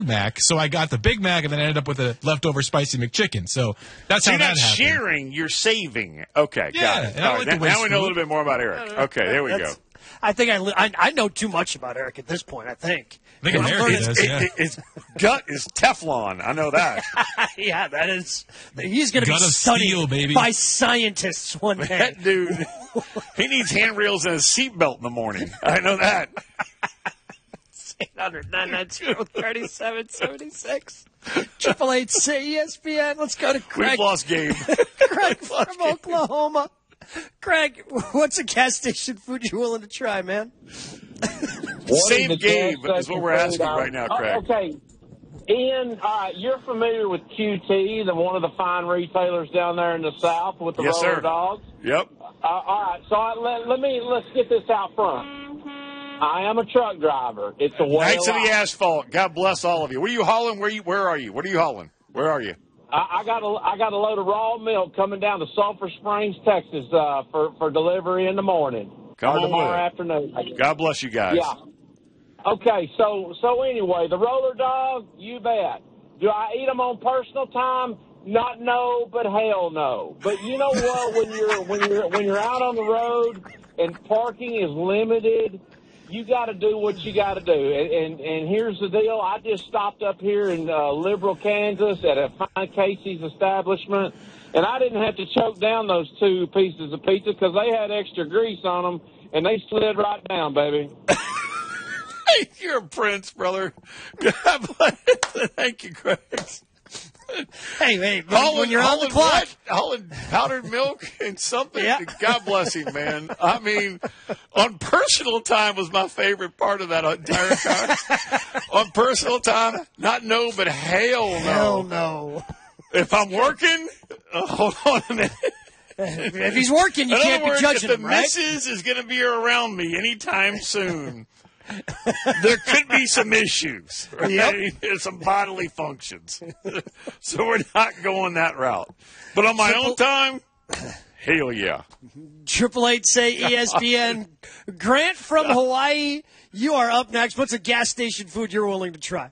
Mac, so I got the Big Mac and then I ended up with a leftover spicy McChicken. So that's how you're that not happened. sharing, you're saving. Okay, Yeah, got it. and I All like right, to waste now we know a food. little bit more about Eric. Okay, there we go. I think I know too much about Eric at this point, I think. I think America does, yeah. His gut is Teflon. I know that. Yeah, that is. He's going to be Gut of studied steel, baby. by scientists one day. That dude, he needs handrails and a seatbelt in the morning. I know that. 800-990-3776. 888-ESPN. Let's go to Craig. We've lost Gabe. Craig from Oklahoma. Craig, what's a gas station food you're willing to try, man? Save Gabe is what we're asking right now, Craig. Okay. Ian, you're familiar with QT, one of the fine retailers down there in the South with the roller dogs? Yep. All right. So let's get this out front. I am a truck driver. It's a way Knights of the Asphalt. God bless all of you. What are you hauling? Where are you? What are you hauling? Where are you? I got a load of raw milk coming down to Sulphur Springs, Texas, for delivery in the morning. Come on tomorrow with it. afternoon. God bless you guys. Yeah. Okay, so anyway, the roller dog, you bet. Do I eat them on personal time? Not no, but hell no. But you know what? When you're out on the road and parking is limited, you got to do what you got to do. And here's the deal: I just stopped up here in Liberal, Kansas, at a fine Casey's establishment, and I didn't have to choke down those 2 pieces of pizza because they had extra grease on them, and they slid right down, baby. You're a prince, brother. God bless. Thank you, Craig. Hey, when you're on the clock. Hauling powdered milk and something. Yeah. God bless him, man. I mean, on personal time was my favorite part of that entire car. On personal time, not no, but hell no. Hell no. If I'm working, hold on a minute. If he's working, you can't be judging if him, the right? missus is going to be around me anytime soon, there could be some issues. Right? Yep. There's some bodily functions. So we're not going that route. But on my own time, hell yeah. 888 say ESPN. Grant from Hawaii, you are up next. What's a gas station food you're willing to try?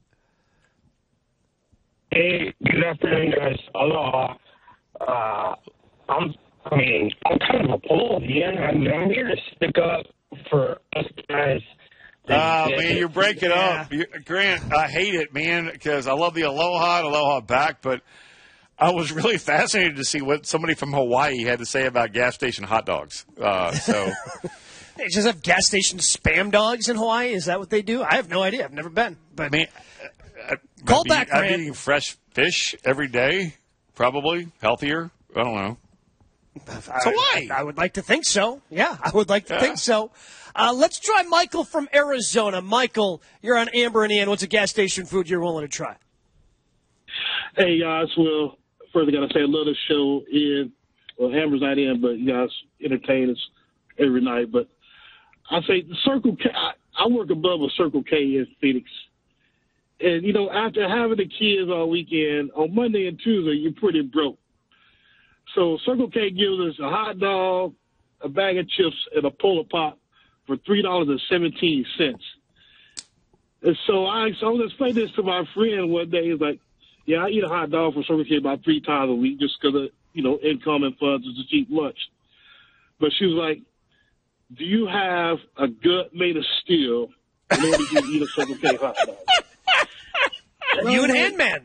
Hey, good afternoon, guys. Aloha. I'm kind of appalled, Ian. I'm here to stick up for us guys. Man, you're breaking up. Grant, I hate it, man, because I love the aloha and aloha back, but I was really fascinated to see what somebody from Hawaii had to say about gas station hot dogs. They just have gas station spam dogs in Hawaii? Is that what they do? I have no idea. I've never been. But man, call back, Grant. I'm eating fresh fish every day, probably healthier. I don't know. Hawaii. I would like to think so. Yeah, I would like to think so. Let's try Michael from Arizona. Michael, you're on Amber and Ian. What's a gas station food you're willing to try? Hey, guys. Well, first I got to say I love the show, Ian. Well, Amber's not in, but you guys entertain us every night. But I say the Circle K. I work above a Circle K in Phoenix. And, you know, after having the kids all weekend, on Monday and Tuesday, you're pretty broke. So Circle K gives us a hot dog, a bag of chips, and a Polar Pop for $3.17. And so I was explaining this to my friend one day. He's like, yeah, I eat a hot dog from Circle K about 3 times a week just because of, you know, income and funds to cheap lunch. But she was like, do you have a gut made of steel in order to eat a Circle K hot dog? You and Handman.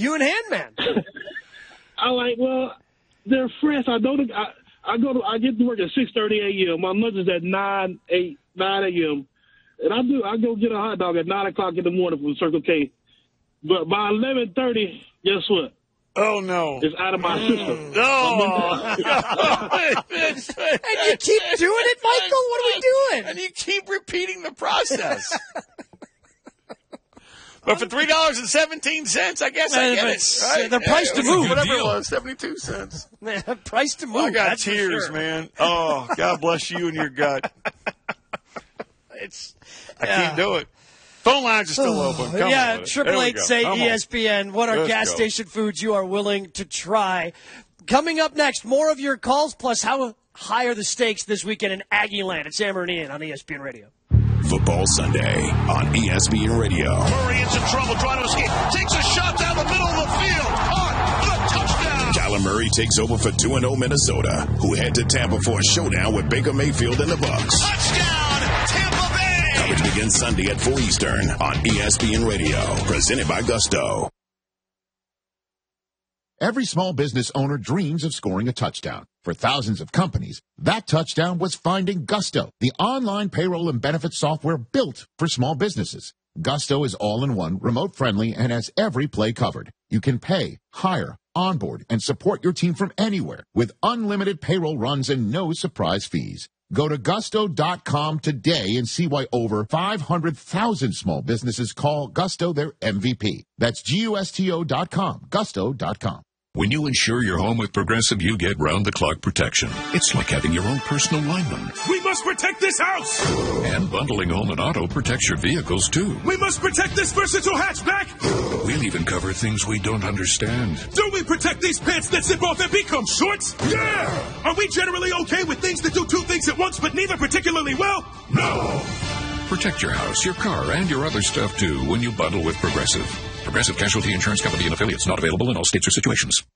I'm like, well, they're friends. I get to work at 6:30 a.m. My lunch is at 9 a.m. And I go get a hot dog at 9 o'clock in the morning from Circle K. But by 11:30, guess what? Oh, no. It's out of my system. No. And you keep doing it, Michael? What are we doing? And you keep repeating the process. But for $3.17, I guess I get it. Right? The price to move. Whatever it was, 72 cents. Price to move. I got tears, man. Oh, God bless you and your gut. I can't do it. Phone lines are still open. Come on, 888 say ESPN. What are gas station foods you are willing to try? Coming up next, more of your calls, plus how high are the stakes this weekend in Aggie Land? It's Amber and Ian on ESPN Radio. Football Sunday on ESPN Radio. Murray into trouble, trying to escape. Takes a shot down the middle of the field. On the touchdown. Kyler Murray takes over for 2-0 Minnesota, who head to Tampa for a showdown with Baker Mayfield and the Bucs. Touchdown, Tampa Bay. Coverage begins Sunday at 4 Eastern on ESPN Radio. Presented by Gusto. Every small business owner dreams of scoring a touchdown. For thousands of companies, that touchdown was finding Gusto, the online payroll and benefits software built for small businesses. Gusto is all-in-one, remote-friendly, and has every play covered. You can pay, hire, onboard, and support your team from anywhere with unlimited payroll runs and no surprise fees. Go to Gusto.com today and see why over 500,000 small businesses call Gusto their MVP. That's Gusto.com, Gusto.com. When you insure your home with Progressive, you get round-the-clock protection. It's like having your own personal lineman. We must protect this house! And bundling home and auto protects your vehicles, too. We must protect this versatile hatchback! We'll even cover things we don't understand. Do we protect these pants that zip off and become shorts? Yeah! Are we generally okay with things that do two things at once, but neither particularly well? No! Protect your house, your car, and your other stuff, too, when you bundle with Progressive. Progressive Casualty Insurance Company and affiliates, not available in all states or situations.